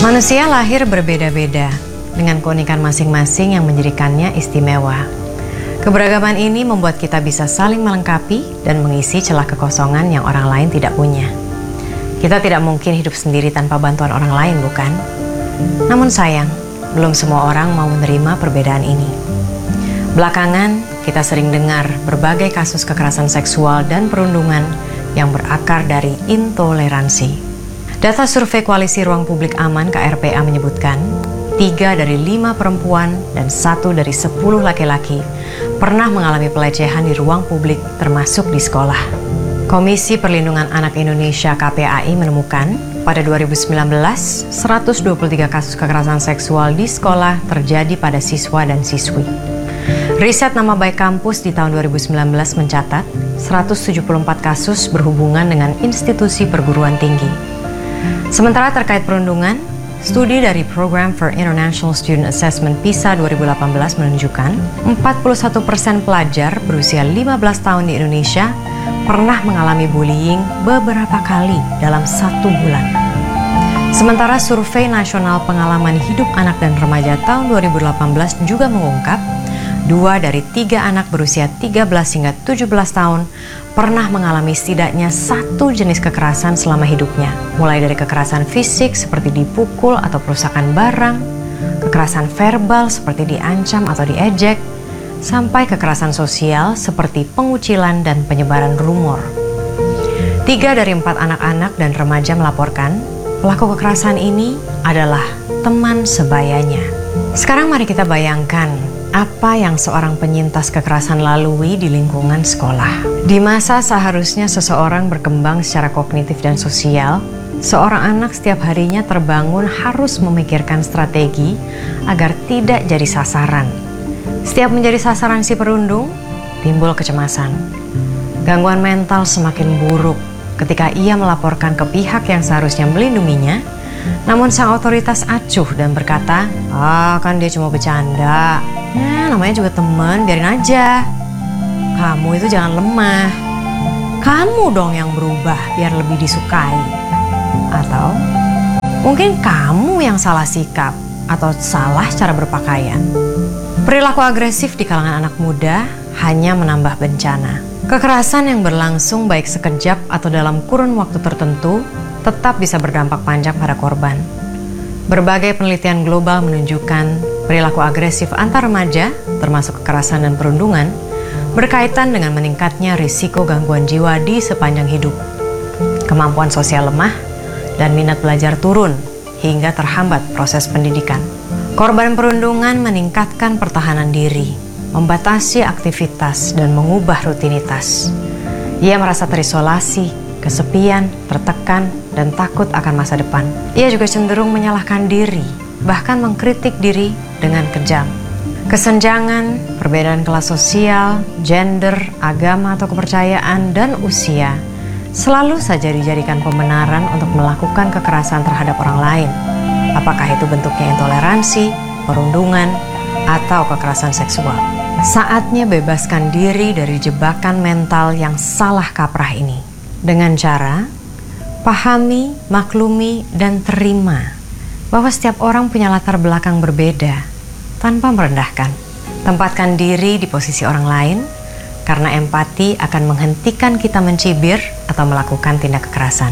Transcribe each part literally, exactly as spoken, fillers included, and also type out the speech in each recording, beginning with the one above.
Manusia lahir berbeda-beda, dengan keunikan masing-masing yang menjadikannya istimewa. Keberagaman ini membuat kita bisa saling melengkapi dan mengisi celah kekosongan yang orang lain tidak punya. Kita tidak mungkin hidup sendiri tanpa bantuan orang lain, bukan? Namun sayang, belum semua orang mau menerima perbedaan ini. Belakangan, kita sering dengar berbagai kasus kekerasan seksual dan perundungan yang berakar dari intoleransi. Data survei Koalisi Ruang Publik Aman K R P A menyebutkan, tiga dari lima perempuan dan satu dari sepuluh laki-laki pernah mengalami pelecehan di ruang publik termasuk di sekolah. Komisi Perlindungan Anak Indonesia K P A I menemukan pada dua ribu sembilan belas, seratus dua puluh tiga kasus kekerasan seksual di sekolah terjadi pada siswa dan siswi. Riset Nama Baik Kampus di tahun dua ribu sembilan belas mencatat seratus tujuh puluh empat kasus berhubungan dengan institusi perguruan tinggi. Sementara terkait perundungan, studi dari Program for International Student Assessment PISA dua ribu delapan belas menunjukkan empat puluh satu persen pelajar berusia lima belas tahun di Indonesia pernah mengalami bullying beberapa kali dalam satu bulan. Sementara survei nasional pengalaman hidup anak dan remaja tahun dua ribu delapan belas juga mengungkap dua dari tiga anak berusia tiga belas hingga tujuh belas tahun pernah mengalami setidaknya satu jenis kekerasan selama hidupnya, mulai dari kekerasan fisik seperti dipukul atau perusakan barang, kekerasan verbal seperti diancam atau diejek, sampai kekerasan sosial seperti pengucilan dan penyebaran rumor. Tiga dari empat anak-anak dan remaja melaporkan pelaku kekerasan ini adalah teman sebayanya. Sekarang mari kita bayangkan apa yang seorang penyintas kekerasan lalui di lingkungan sekolah. Di masa seharusnya seseorang berkembang secara kognitif dan sosial, seorang anak setiap harinya terbangun harus memikirkan strategi agar tidak jadi sasaran. Setiap menjadi sasaran si perundung, timbul kecemasan. Gangguan mental semakin buruk ketika ia melaporkan ke pihak yang seharusnya melindunginya, namun sang otoritas acuh dan berkata, "Ah, kan dia cuma bercanda. Ya, namanya juga teman, biarin aja. Kamu itu jangan lemah. Kamu dong yang berubah biar lebih disukai." Atau mungkin kamu yang salah sikap atau salah cara berpakaian. Perilaku agresif di kalangan anak muda hanya menambah bencana. Kekerasan yang berlangsung baik sekejap atau dalam kurun waktu tertentu tetap bisa berdampak panjang pada korban. Berbagai penelitian global menunjukkan perilaku agresif antar remaja, termasuk kekerasan dan perundungan, berkaitan dengan meningkatnya risiko gangguan jiwa di sepanjang hidup. Kemampuan sosial lemah dan minat belajar turun hingga terhambat proses pendidikan. Korban perundungan meningkatkan pertahanan diri, membatasi aktivitas dan mengubah rutinitas. Ia merasa terisolasi, kesepian, tertekan, dan takut akan masa depan. Ia juga cenderung menyalahkan diri, bahkan mengkritik diri dengan kejam. Kesenjangan, perbedaan kelas sosial, gender, agama atau kepercayaan, dan usia selalu saja dijadikan pembenaran untuk melakukan kekerasan terhadap orang lain. Apakah itu bentuknya intoleransi, perundungan, atau kekerasan seksual. Saatnya bebaskan diri dari jebakan mental yang salah kaprah ini. Dengan cara pahami, maklumi, dan terima bahwa setiap orang punya latar belakang berbeda tanpa merendahkan. Tempatkan diri di posisi orang lain karena empati akan menghentikan kita mencibir atau melakukan tindak kekerasan.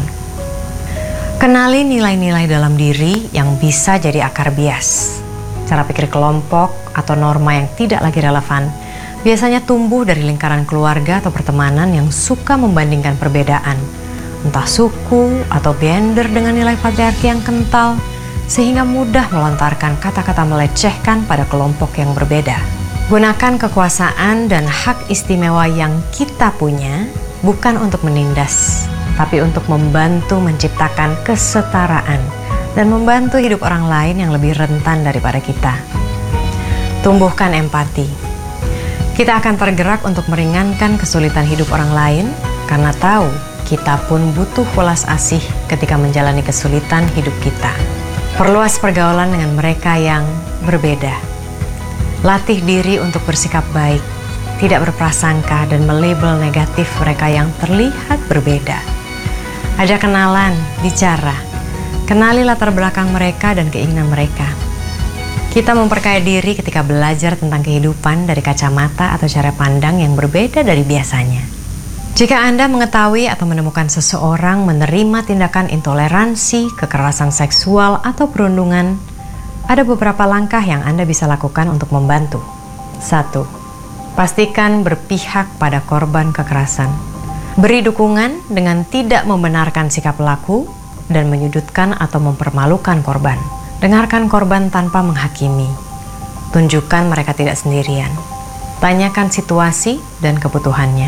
Kenali nilai-nilai dalam diri yang bisa jadi akar bias. Cara pikir kelompok atau norma yang tidak lagi relevan biasanya tumbuh dari lingkaran keluarga atau pertemanan yang suka membandingkan perbedaan, entah suku atau gender dengan nilai patriarki yang kental, sehingga mudah melontarkan kata-kata melecehkan pada kelompok yang berbeda. Gunakan kekuasaan dan hak istimewa yang kita punya bukan untuk menindas, tapi untuk membantu menciptakan kesetaraan dan membantu hidup orang lain yang lebih rentan daripada kita. Tumbuhkan empati. Kita akan tergerak untuk meringankan kesulitan hidup orang lain karena tahu kita pun butuh welas asih ketika menjalani kesulitan hidup kita. Perluas pergaulan dengan mereka yang berbeda. Latih diri untuk bersikap baik, tidak berprasangka dan melabel negatif mereka yang terlihat berbeda. Ajak kenalan, bicara, Kenali latar belakang mereka dan keinginan mereka. Kita memperkaya diri ketika belajar tentang kehidupan dari kacamata atau cara pandang yang berbeda dari biasanya. Jika Anda mengetahui atau menemukan seseorang menerima tindakan intoleransi, kekerasan seksual, atau perundungan, ada beberapa langkah yang Anda bisa lakukan untuk membantu. Satu. Pastikan berpihak pada korban kekerasan. Beri dukungan dengan tidak membenarkan sikap pelaku dan menyudutkan atau mempermalukan korban. Dengarkan korban tanpa menghakimi. Tunjukkan mereka tidak sendirian. Tanyakan situasi dan kebutuhannya.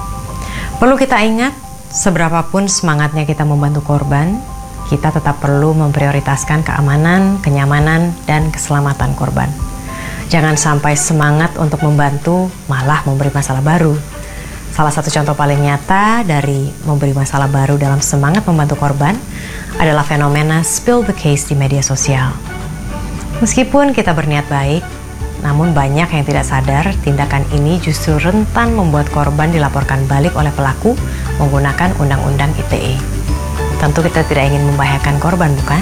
Perlu kita ingat, seberapapun semangatnya kita membantu korban, kita tetap perlu memprioritaskan keamanan, kenyamanan, dan keselamatan korban. Jangan sampai semangat untuk membantu malah memberi masalah baru. Salah satu contoh paling nyata dari memberi masalah baru dalam semangat membantu korban adalah fenomena spill the case di media sosial. Meskipun kita berniat baik, namun banyak yang tidak sadar tindakan ini justru rentan membuat korban dilaporkan balik oleh pelaku menggunakan Undang-Undang I T E. Tentu kita tidak ingin membahayakan korban, bukan?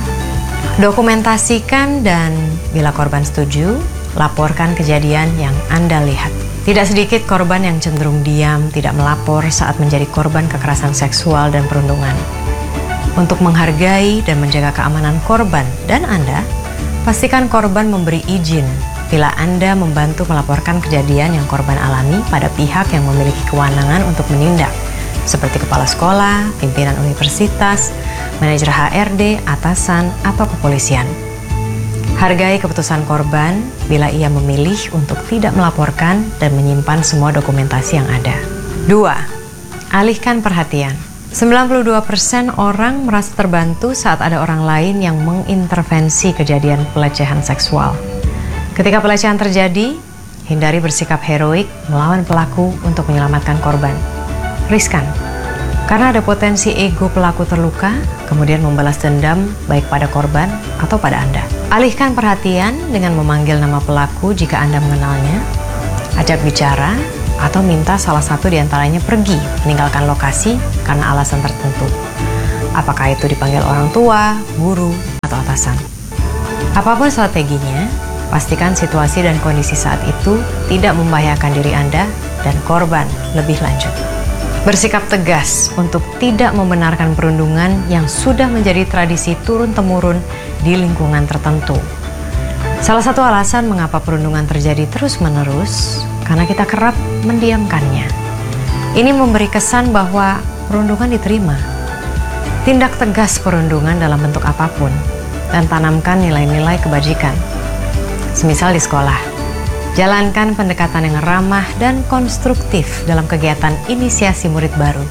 Dokumentasikan dan bila korban setuju, laporkan kejadian yang Anda lihat. Tidak sedikit korban yang cenderung diam, tidak melapor saat menjadi korban kekerasan seksual dan perundungan. Untuk menghargai dan menjaga keamanan korban dan Anda, pastikan korban memberi izin bila Anda membantu melaporkan kejadian yang korban alami pada pihak yang memiliki kewenangan untuk menindak, seperti kepala sekolah, pimpinan universitas, manajer H R D, atasan, atau kepolisian. Hargai keputusan korban bila ia memilih untuk tidak melaporkan dan menyimpan semua dokumentasi yang ada. Dua. Alihkan perhatian. sembilan puluh dua persen orang merasa terbantu saat ada orang lain yang mengintervensi kejadian pelecehan seksual. Ketika pelecehan terjadi, hindari bersikap heroik melawan pelaku untuk menyelamatkan korban. Riskan, karena ada potensi ego pelaku terluka, kemudian membalas dendam baik pada korban atau pada Anda. Alihkan perhatian dengan memanggil nama pelaku jika Anda mengenalnya, ajak bicara, atau minta salah satu di antaranya pergi meninggalkan lokasi karena alasan tertentu. Apakah itu dipanggil orang tua, guru, atau atasan. Apapun strateginya, pastikan situasi dan kondisi saat itu tidak membahayakan diri Anda dan korban lebih lanjut. Bersikap tegas untuk tidak membenarkan perundungan yang sudah menjadi tradisi turun-temurun di lingkungan tertentu. Salah satu alasan mengapa perundungan terjadi terus-menerus karena kita kerap mendiamkannya. Ini memberi kesan bahwa perundungan diterima. Tindak tegas perundungan dalam bentuk apapun dan tanamkan nilai-nilai kebajikan. Semisal di sekolah. Jalankan pendekatan yang ramah dan konstruktif dalam kegiatan inisiasi murid baru.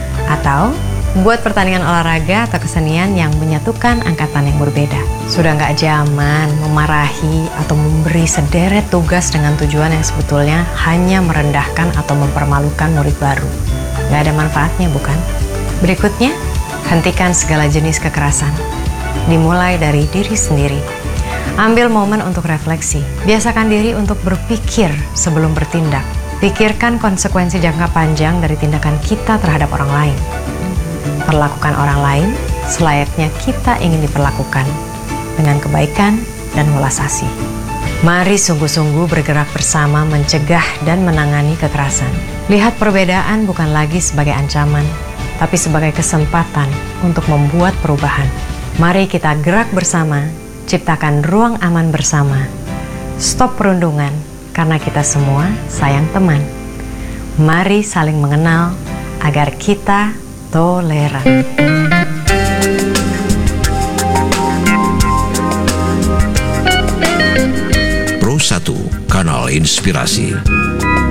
Atau buat pertandingan olahraga atau kesenian yang menyatukan angkatan yang berbeda. Sudah nggak zaman memarahi atau memberi sederet tugas dengan tujuan yang sebetulnya hanya merendahkan atau mempermalukan murid baru. Nggak ada manfaatnya, bukan? Berikutnya, hentikan segala jenis kekerasan. Dimulai dari diri sendiri. Ambil momen untuk refleksi. Biasakan diri untuk berpikir sebelum bertindak. Pikirkan konsekuensi jangka panjang dari tindakan kita terhadap orang lain. Perlakukan orang lain selayaknya kita ingin diperlakukan, dengan kebaikan dan welas asih. Mari sungguh-sungguh bergerak bersama mencegah dan menangani kekerasan. Lihat perbedaan bukan lagi sebagai ancaman, tapi sebagai kesempatan untuk membuat perubahan. Mari kita gerak bersama, ciptakan ruang aman bersama. Stop perundungan, karena kita semua sayang teman. Mari saling mengenal agar kita toleran. Pro satu, Kanal Inspirasi.